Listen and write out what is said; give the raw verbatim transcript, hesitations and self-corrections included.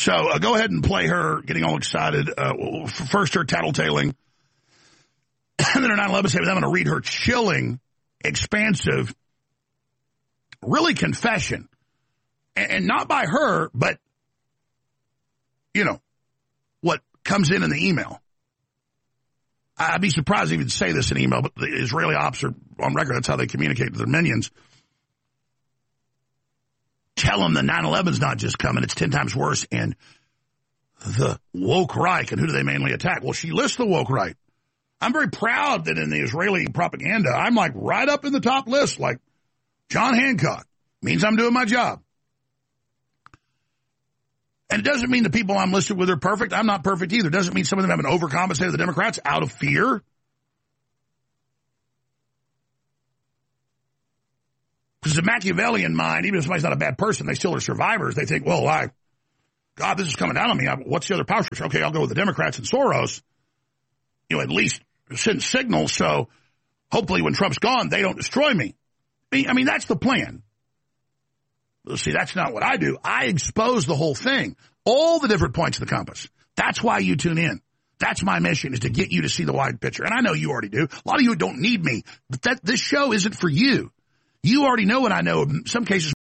So uh, go ahead and play her getting all excited. Uh, first, her tattletaling. And then her nine eleven statement. I'm going to read her chilling, expansive, really confession. And, and not by her, but, you know, what comes in in the email. I'd be surprised if you'd say this in email, but the Israeli ops are on record. That's how they communicate to their minions. Tell them the nine eleven's not just coming. It's ten times worse. And the woke right. And who do they mainly attack? Well, she lists the woke right. I'm very proud that in the Israeli propaganda, I'm like right up in the top list, like John Hancock. Means I'm doing my job. And it doesn't mean the people I'm listed with are perfect. I'm not perfect either. It doesn't mean some of them haven't overcompensated the Democrats out of fear. Because the Machiavellian mind, even if somebody's not a bad person, they still are survivors. They think, well, I, God, this is coming down on me. I, what's the other power structure? Okay, I'll go with the Democrats and Soros. You know, at least send signals so hopefully when Trump's gone, they don't destroy me. I mean, I mean that's the plan. See, that's not what I do. I expose the whole thing, all the different points of the compass. That's why you tune in. That's my mission, is to get you to see the wide picture. And I know you already do. A lot of you don't need me. But that this show isn't for you. You already know what I know, in some cases